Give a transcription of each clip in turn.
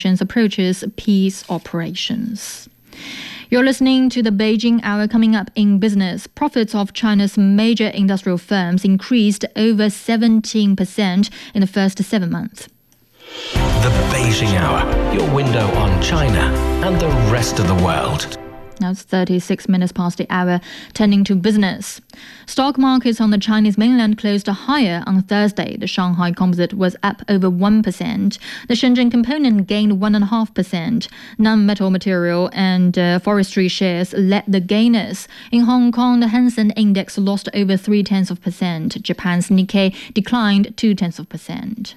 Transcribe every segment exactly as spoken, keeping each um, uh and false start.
approaches peace operations. You're listening to the Beijing Hour. Coming up in business. Profits of China's major industrial firms increased over seventeen percent in the first seven months. The Beijing Hour, your window on China and the rest of the world. Now it's thirty-six minutes past the hour. Turning to business. Stock markets on the Chinese mainland closed higher on Thursday. The Shanghai Composite was up over one percent. The Shenzhen Component gained one point five percent. Non-metal material and uh, forestry shares led the gainers. In Hong Kong, the Hang Seng Index lost over three tenths of percent. Japan's Nikkei declined two tenths of percent.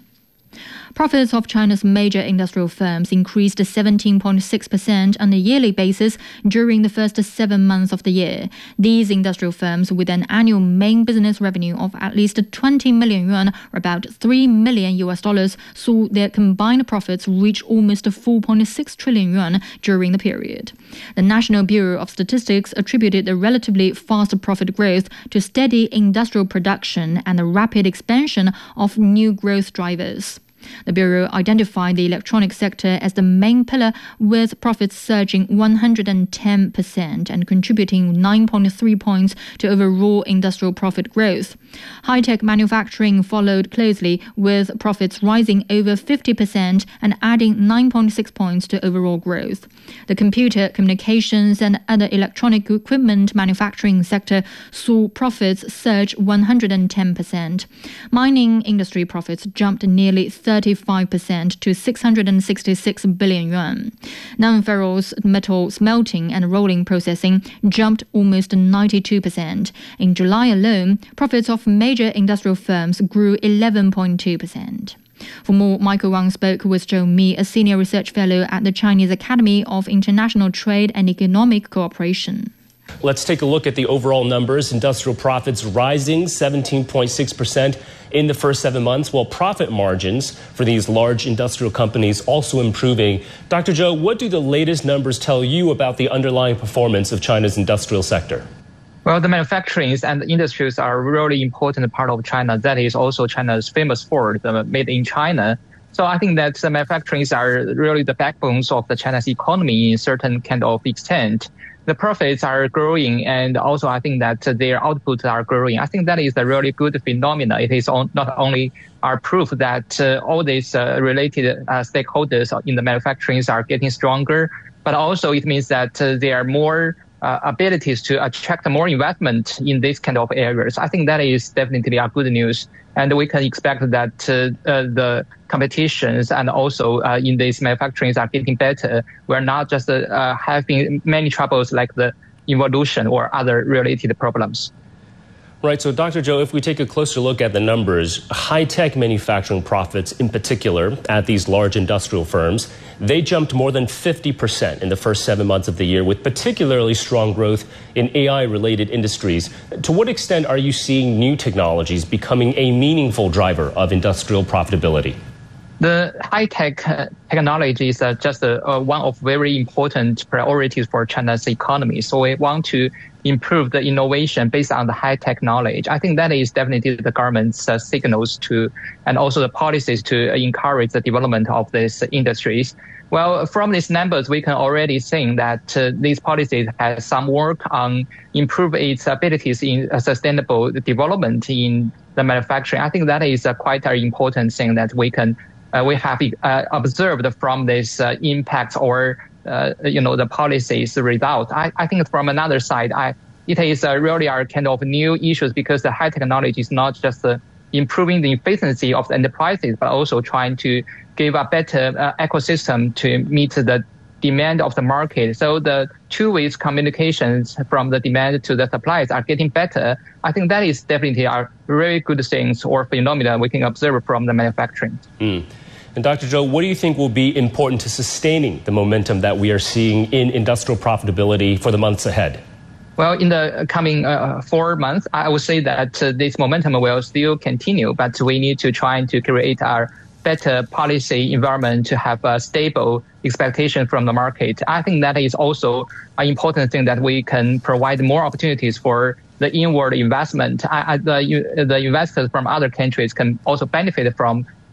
Profits of China's major industrial firms increased seventeen point six percent on a yearly basis during the first seven months of the year. These industrial firms with an annual main business revenue of at least twenty million yuan, or about three million U S dollars, saw their combined profits reach almost four point six trillion yuan during the period. The National Bureau of Statistics attributed the relatively fast profit growth to steady industrial production and the rapid expansion of new growth drivers. The Bureau identified the electronic sector as the main pillar, with profits surging one hundred ten percent and contributing nine point three points to overall industrial profit growth. High-tech manufacturing followed closely, with profits rising over fifty percent and adding nine point six points to overall growth. The computer, communications and other electronic equipment manufacturing sector saw profits surge one hundred ten percent. Mining industry profits jumped nearly thirty-five percent to six hundred sixty-six billion yuan. Non-ferrous metal smelting and rolling processing jumped almost ninety-two percent. In July alone, profits of major industrial firms grew eleven point two percent. For more, Michael Wang spoke with Zhou Mi, a senior research fellow at the Chinese Academy of International Trade and Economic Cooperation. Let's take a look at the overall numbers. Industrial profits rising seventeen point six percent in the first seven months, while profit margins for these large industrial companies also improving. Doctor Zhou, what do the latest numbers tell you about the underlying performance of China's industrial sector? Well, the manufacturing and the industries are a really important part of China. That is also China's famous for the made in China. So I think that the manufacturing are really the backbones of the China's economy in certain kind of extent. The profits are growing, and also I think that their outputs are growing. I think that is a really good phenomenon. It is on, not only our proof that uh, all these uh, related uh, stakeholders in the manufacturing are getting stronger, but also it means that uh, there are more uh, abilities to attract more investment in these kind of areas. I think that is definitely a good news. And we can expect that uh, uh, the competitions and also uh, in these manufacturing are getting better. We're not just uh, having many troubles like the evolution or other related problems. Right. So, Doctor Zhou, if we take a closer look at the numbers, high-tech manufacturing profits in particular at these large industrial firms, they jumped more than fifty percent in the first seven months of the year, with particularly strong growth in A I-related industries. To what extent are you seeing new technologies becoming a meaningful driver of industrial profitability? The high-tech uh, technology is uh, just uh, uh, one of very important priorities for China's economy. So we want to improve the innovation based on the high-tech knowledge. I think that is definitely the government's uh, signals to, and also the policies to encourage the development of these industries. Well, from these numbers, we can already see that uh, these policies have some work on improve its abilities in uh, sustainable development in the manufacturing. I think that is uh, quite an important thing that we can Uh, we have uh, observed from this uh, impact or, uh, you know, the policies result. I, I think from another side, I, it is uh, really our kind of new issues because the high technology is not just uh, improving the efficiency of the enterprises, but also trying to give a better uh, ecosystem to meet the demand of the market. So the two-way communications from the demand to the supplies are getting better. I think that is definitely a very good things or phenomena we can observe from the manufacturing. Mm. And Doctor Zhou, what do you think will be important to sustaining the momentum that we are seeing in industrial profitability for the months ahead? Well, in the coming uh, four months, I would say that uh, this momentum will still continue, but we need to try to create a better policy environment to have a stable expectation from the market. I think that is also an important thing that we can provide more opportunities for the inward investment. I, I, the, the investors from other countries can also benefit from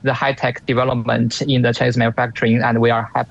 the high-tech development in the Chinese manufacturing, and we are happy